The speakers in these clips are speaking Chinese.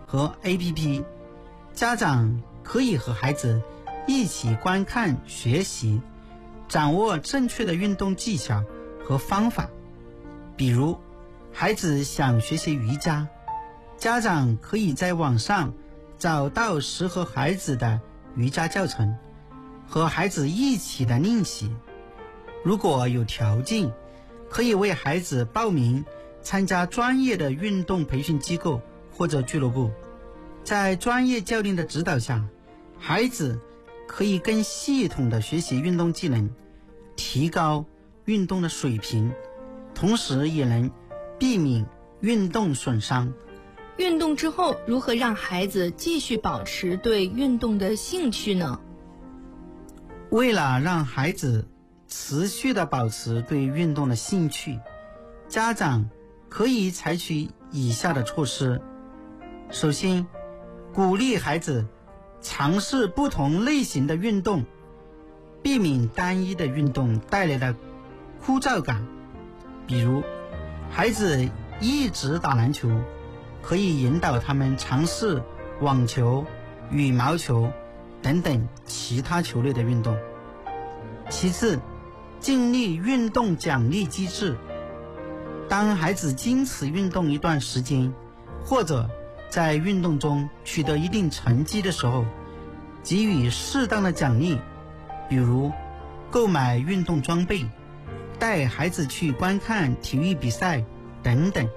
和 APP， 家长可以和孩子一起观看学习，掌握正确的运动技巧和方法。比如孩子想学习瑜伽，家长可以在网上找到适合孩子的瑜伽教程，和孩子一起的练习。如果有条件，可以为孩子报名参加专业的运动培训机构或者俱乐部，在专业教练的指导下，孩子可以更系统的学习运动技能，提高运动的水平，同时也能避免运动损伤。 运动之后，如何让孩子继续保持对运动的兴趣呢？ 为了让孩子持续地保持对运动的兴趣，家长可以采取以下的措施。首先，鼓励孩子尝试不同类型的运动，避免单一的运动带来的枯燥感。比如，孩子一直打篮球，可以引导他们尝试网球、羽毛球等等其他球类的运动。其次，建立运动奖励机制。当孩子坚持运动一段时间，或者在运动中取得一定成绩的时候，给予适当的奖励，比如购买运动装备，带孩子去观看体育比赛等等。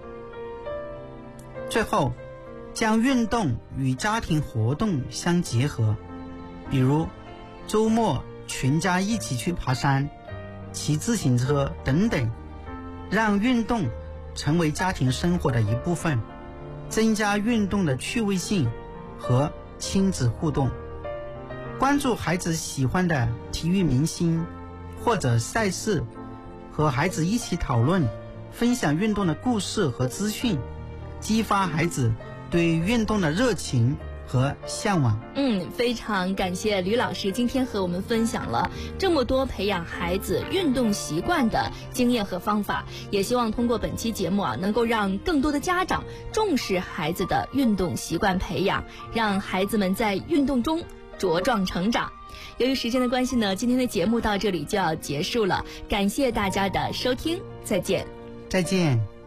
最后，将运动与家庭活动相结合，比如周末全家一起去爬山、骑自行车等等，让运动成为家庭生活的一部分，增加运动的趣味性和亲子互动。关注孩子喜欢的体育明星或者赛事，和孩子一起讨论，分享运动的故事和资讯，激发孩子对运动的热情和向往。 非常感谢吕老师今天和我们分享了这么多培养孩子运动习惯的经验和方法，也希望通过本期节目能够让更多的家长重视孩子的运动习惯培养，让孩子们在运动中茁壮成长。由于时间的关系呢，今天的节目到这里就要结束了，感谢大家的收听，再见。 再见。